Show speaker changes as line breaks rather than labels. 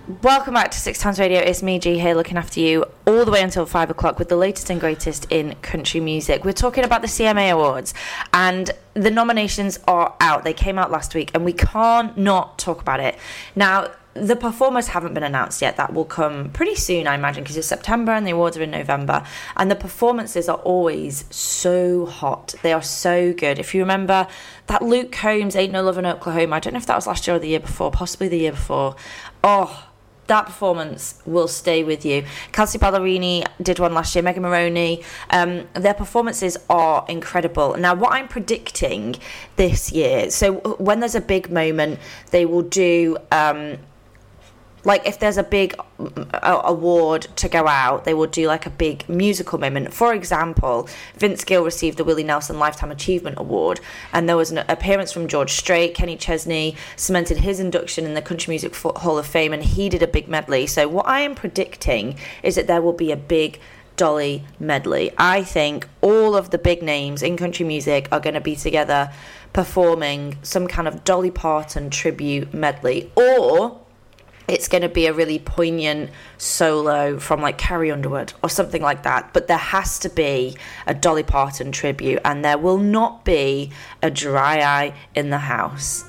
Welcome back to Six Times Radio. It's me, G, here looking after you all the way until 5 o'clock with the latest and greatest in country music. We're talking about the CMA Awards, and the nominations are out. They came out last week, and we can't not talk about it. Now, the performers haven't been announced yet. That will come pretty soon, I imagine, because it's September and the awards are in November. And the performances are always so hot. They are so good. If you remember that Luke Combs Ain't No Love in Oklahoma, I don't know if that was last year or the year before, possibly the year before. Oh, that performance will stay with you. Kelsea Ballerini did one last year, Megan Moroney. Their performances are incredible. Now, what I'm predicting this year, so when there's a big moment, they will do... like if there's a big award to go out, they will do like a big musical moment. For example, Vince Gill received the Willie Nelson Lifetime Achievement Award, and there was an appearance from George Strait. Kenny Chesney cemented his induction in the Country Music Hall of Fame, and he did a big medley. So what I am predicting is that there will be a big Dolly medley. I think all of the big names in country music are going to be together performing some kind of Dolly Parton tribute medley, or it's going to be a really poignant solo from like Carrie Underwood or something like that. But there has to be a Dolly Parton tribute, and there will not be a dry eye in the house.